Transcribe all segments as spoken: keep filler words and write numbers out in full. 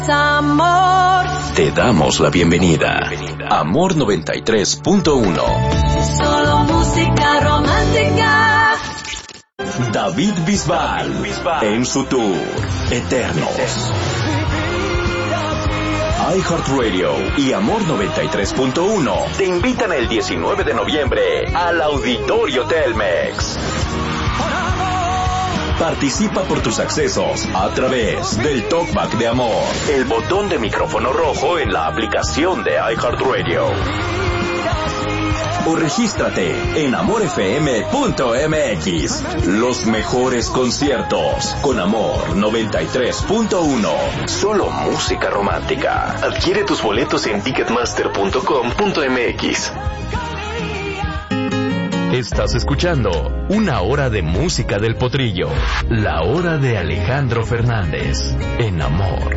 Amor. Te damos la bienvenida. Amor noventa y tres punto uno. Solo música romántica. David Bisbal en su tour Eternos. iHeartRadio y Amor noventa y tres punto uno te invitan el diecinueve de noviembre al Auditorio Telmex. Participa por tus accesos a través del Talkback de Amor, el botón de micrófono rojo en la aplicación de iHeartRadio. O regístrate en amor f m punto m x. Los mejores conciertos con Amor noventa y tres punto uno. Solo música romántica. Adquiere tus boletos en ticketmaster punto com punto m x. Estás escuchando Una Hora de Música del Potrillo, la hora de Alejandro Fernández, en Amor.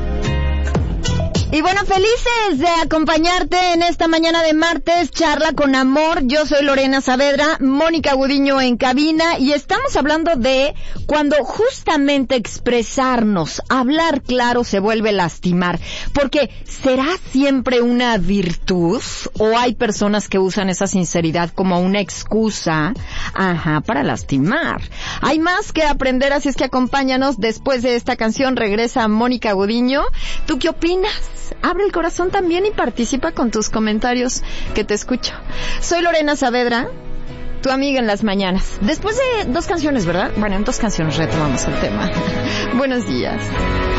Y bueno, felices de acompañarte en esta mañana de martes, charla con Amor. Yo soy Lorena Saavedra, Mónica Gudiño en cabina, y estamos hablando de cuando justamente expresarnos, hablar claro se vuelve lastimar. Porque ¿será siempre una virtud o hay personas que usan esa sinceridad como una excusa, ajá, para lastimar? Hay más que aprender, así es que acompáñanos. Después de esta canción regresa Mónica Gudiño. ¿Tú qué opinas? Abre el corazón también y participa con tus comentarios, que te escucho. Soy Lorena Saavedra, tu amiga en las mañanas. Después de dos canciones, ¿verdad? Bueno, en dos canciones retomamos el tema. Buenos días.